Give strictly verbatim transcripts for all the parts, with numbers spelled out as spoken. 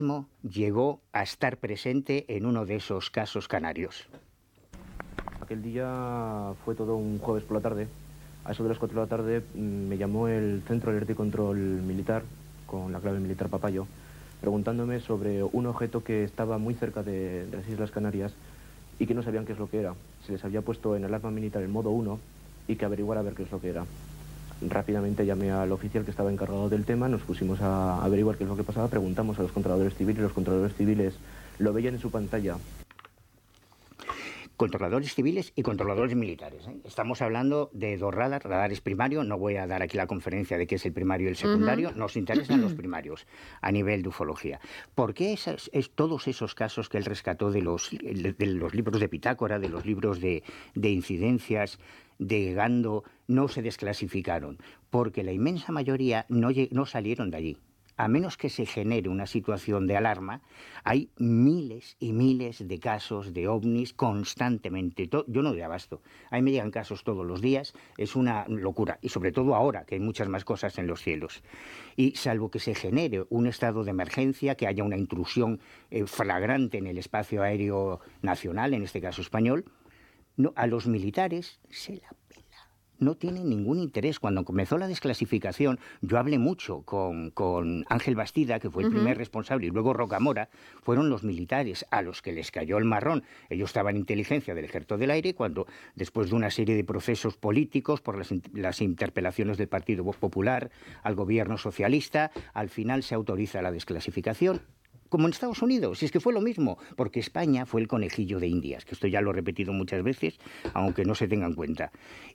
llegó a estar presente en uno de esos casos canarios. Aquel día fue todo un jueves por la tarde. A eso de las cuatro de la tarde me llamó el Centro de Alerta y Control Militar, con la clave militar Papayo, preguntándome sobre un objeto que estaba muy cerca de, de las Islas Canarias y que no sabían qué es lo que era. Se les había puesto en alarma militar en modo uno y que averiguara a ver qué es lo que era. Rápidamente llamé al oficial que estaba encargado del tema, nos pusimos a averiguar qué es lo que pasaba, preguntamos a los controladores civiles, los controladores civiles lo veían en su pantalla. Controladores civiles y controladores militares, ¿eh? Estamos hablando de dos radares, radares primarios, no voy a dar aquí la conferencia de qué es el primario y el secundario, uh-huh. Nos interesan los primarios a nivel de ufología. ¿Por qué esas, es, todos esos casos que él rescató de los, de, de los libros de Pitágora, de los libros de, de incidencias, de Gando, no se desclasificaron? Porque la inmensa mayoría no, no salieron de allí. A menos que se genere una situación de alarma, hay miles y miles de casos de ovnis constantemente. Yo no doy abasto. A mí me llegan casos todos los días, es una locura. Y sobre todo ahora, que hay muchas más cosas en los cielos. Y salvo que se genere un estado de emergencia, que haya una intrusión eh, flagrante en el espacio aéreo nacional, en este caso español, no, a los militares se la pela. No tienen ningún interés. Cuando comenzó la desclasificación, yo hablé mucho con, con Ángel Bastida, que fue el uh-huh. primer responsable, y luego Rocamora, fueron los militares a los que les cayó el marrón. Ellos estaban en inteligencia del Ejército del Aire, cuando, después de una serie de procesos políticos, por las, las interpelaciones del Partido Popular al gobierno socialista, al final se autoriza la desclasificación. Como en Estados Unidos, y es que fue lo mismo, porque España fue el conejillo de Indias, que esto ya lo he repetido muchas veces, aunque no se tenga en cuenta.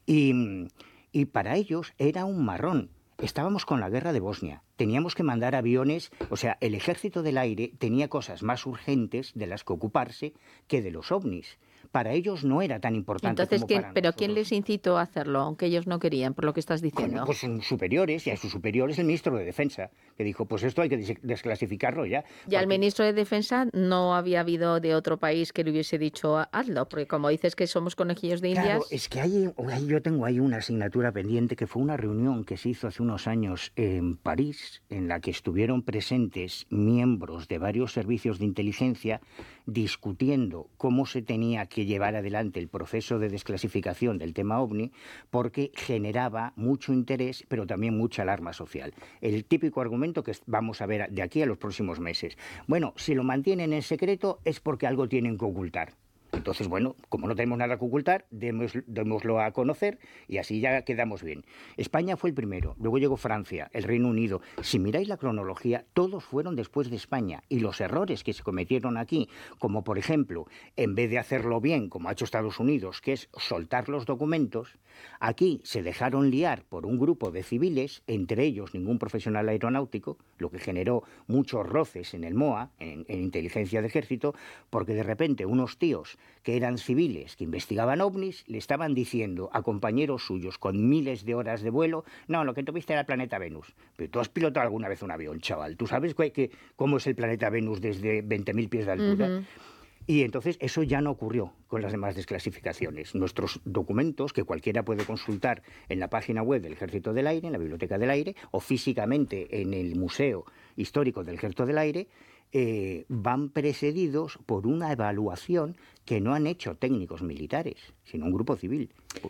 Y, y para ellos era un marrón. Estábamos con la guerra de Bosnia, teníamos que mandar aviones, o sea, el Ejército del Aire tenía cosas más urgentes de las que ocuparse que de los ovnis. Para ellos no era tan importante. Entonces, como ¿quién, para ¿pero nosotros. quién les incitó a hacerlo, aunque ellos no querían, por lo que estás diciendo? Bueno, pues sus superiores, y a sus superiores el ministro de Defensa, que dijo, pues esto hay que desclasificarlo ya. Ya el ministro de Defensa no había habido de otro país que le hubiese dicho hazlo, porque como dices que somos conejillos de Indias... Claro, es que hay, yo tengo ahí una asignatura pendiente, que fue una reunión que se hizo hace unos años en París, en la que estuvieron presentes miembros de varios servicios de inteligencia discutiendo cómo se tenía que llevar adelante el proceso de desclasificación del tema OVNI, porque generaba mucho interés, pero también mucha alarma social. El típico argumento que vamos a ver de aquí a los próximos meses. Bueno, si lo mantienen en secreto es porque algo tienen que ocultar. Entonces, bueno, como no tenemos nada que ocultar, demos, démoslo a conocer y así ya quedamos bien. España fue el primero, luego llegó Francia, el Reino Unido. Si miráis la cronología, todos fueron después de España. Y los errores que se cometieron aquí, como por ejemplo, en vez de hacerlo bien, como ha hecho Estados Unidos, que es soltar los documentos, aquí se dejaron liar por un grupo de civiles, entre ellos ningún profesional aeronáutico, lo que generó muchos roces en el M O A, en, en inteligencia de ejército, porque de repente unos tíos que eran civiles, que investigaban ovnis, le estaban diciendo a compañeros suyos con miles de horas de vuelo, no, lo que tuviste era el planeta Venus. Pero tú has pilotado alguna vez un avión, chaval. ¿Tú sabes que, que, cómo es el planeta Venus desde veinte mil pies de altura? Uh-huh. Y entonces eso ya no ocurrió con las demás desclasificaciones. Nuestros documentos, que cualquiera puede consultar en la página web del Ejército del Aire, en la Biblioteca del Aire, o físicamente en el Museo Histórico del Ejército del Aire, eh, van precedidos por una evaluación que no han hecho técnicos militares, sino un grupo civil.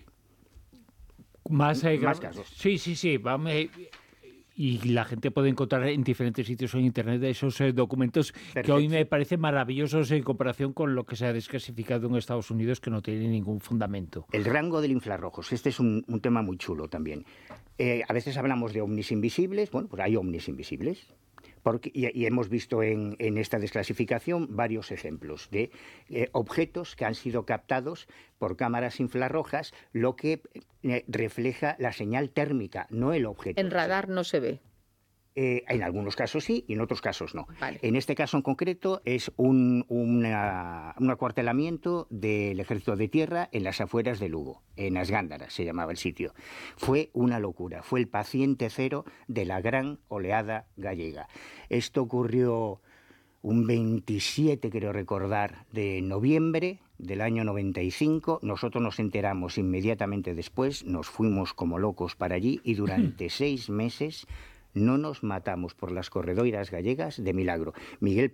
Más, eh, Más casos. Sí, sí, sí. Vamos, eh, y la gente puede encontrar en diferentes sitios en Internet esos eh, documentos. Perfecto. Que hoy me parecen maravillosos en comparación con lo que se ha desclasificado en Estados Unidos, que no tiene ningún fundamento. El rango del infrarrojos. Este es un, un tema muy chulo también. Eh, a veces hablamos de ovnis invisibles. Bueno, pues hay ovnis invisibles. Porque, y, y hemos visto en, en esta desclasificación varios ejemplos de eh, objetos que han sido captados por cámaras infrarrojas, lo que eh, refleja la señal térmica, no el objeto. En radar no se ve. Eh, en algunos casos sí y en otros casos no. Vale. En este caso en concreto es un, una, un acuartelamiento del Ejército de Tierra en las afueras de Lugo, en Asgándara se llamaba el sitio. Fue una locura, fue el paciente cero de la gran oleada gallega. Esto ocurrió un veintisiete, creo recordar, de noviembre del año noventa y cinco. Nosotros nos enteramos inmediatamente después, nos fuimos como locos para allí y durante seis meses no nos matamos por las corredoiras gallegas de milagro. Miguel